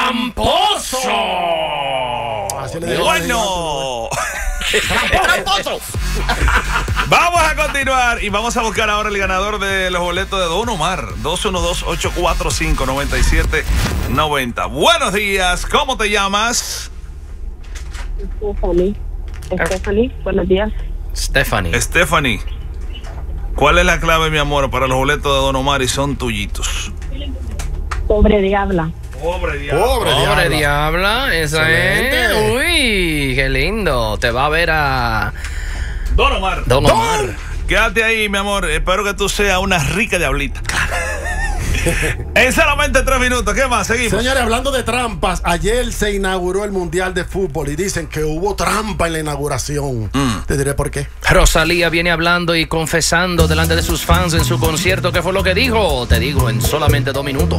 ¡Tramposo! Bueno. ¡Tramposo! Vamos a continuar y vamos a buscar ahora el ganador de los boletos de Don Omar. 212-845-9790. Buenos días, ¿cómo te llamas? Stephanie, buenos días. Stephanie, ¿cuál es la clave, mi amor, para los boletos de Don Omar y son tuyitos? Pobre diabla. Pobre diabla. Pobre diabla, esa Excelente. es. Uy, qué lindo. Te va a ver a Don Omar. Don Omar. Quédate ahí, mi amor. Espero que tú seas una rica diablita. En solamente 3 minutos. ¿Qué más? Seguimos. Señores, hablando de trampas, ayer se inauguró el Mundial de Fútbol y dicen que hubo trampa en la inauguración. Te diré por qué. Rosalía viene hablando y confesando delante de sus fans en su concierto. ¿Qué fue lo que dijo? Te digo en solamente 2 minutos.